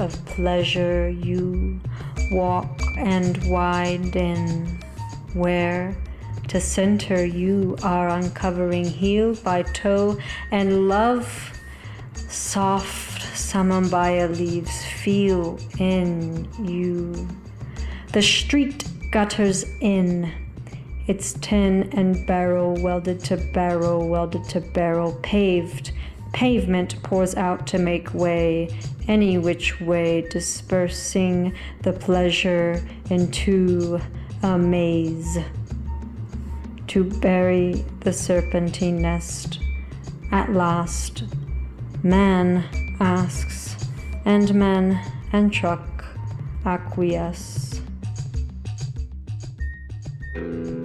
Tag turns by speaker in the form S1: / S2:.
S1: of pleasure you walk and widen, where to center you are uncovering heel by toe, and love soft samambaya leaves feel in you. The street gutters in, its tin and barrel welded to barrel, welded to barrel, paved. Pavement pours out to make way, any which way, dispersing the pleasure into a maze. To bury the serpentine nest. At last, man asks, and man and truck acquiesce.